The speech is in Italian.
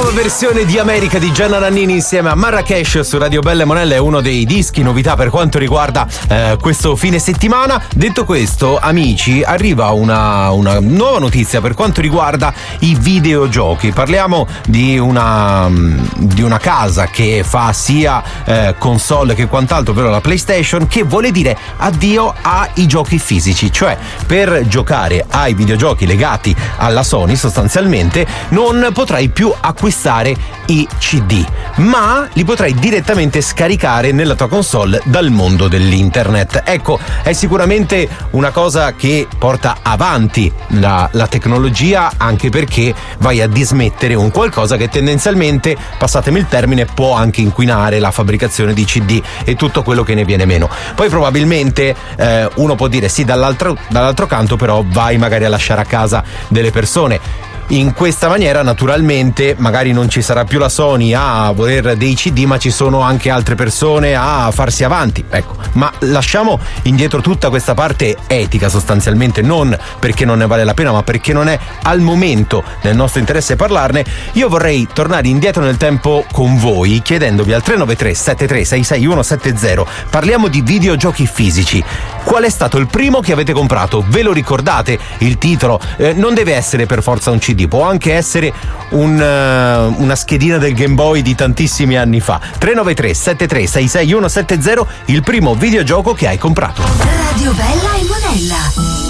nuova versione di America di Gianna Nannini insieme a Marrakesh su Radio Belle Monelle, è uno dei dischi novità per quanto riguarda questo fine settimana. Detto questo, amici, arriva una nuova notizia per quanto riguarda i videogiochi. Parliamo di una casa che fa sia console che quant'altro, ovvero la PlayStation, che vuole dire addio ai giochi fisici, cioè per giocare ai videogiochi legati alla Sony sostanzialmente non potrai più acquistare i CD, ma li potrai direttamente scaricare nella tua console dal mondo dell'internet. Ecco, è sicuramente una cosa che porta avanti la tecnologia, anche perché vai a dismettere un qualcosa che tendenzialmente, passatemi il termine, può anche inquinare la fabbricazione di CD e tutto quello che ne viene meno. Poi probabilmente uno può dire sì, dall'altro canto però vai magari a lasciare a casa delle persone. In questa maniera naturalmente magari non ci sarà più la Sony a voler dei CD, ma ci sono anche altre persone a farsi avanti. Ecco, ma lasciamo indietro tutta questa parte etica sostanzialmente, non perché non ne vale la pena, ma perché non è al momento nel nostro interesse parlarne. Io vorrei tornare indietro nel tempo con voi chiedendovi al 393 7366 170. Parliamo di videogiochi fisici. Qual è stato il primo che avete comprato? Ve lo ricordate? Il titolo? Non deve essere per forza un CD, può anche essere una schedina del Game Boy di tantissimi anni fa. 393 7366 170, il primo videogioco che hai comprato. Radio Bella e Monella.